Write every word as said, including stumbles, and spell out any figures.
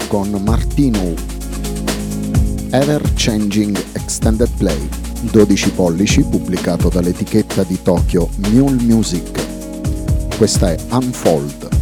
con Martino. Ever Changing Extended Play, dodici pollici, pubblicato dall'etichetta di Tokyo Mule Music. Questa è Unfold.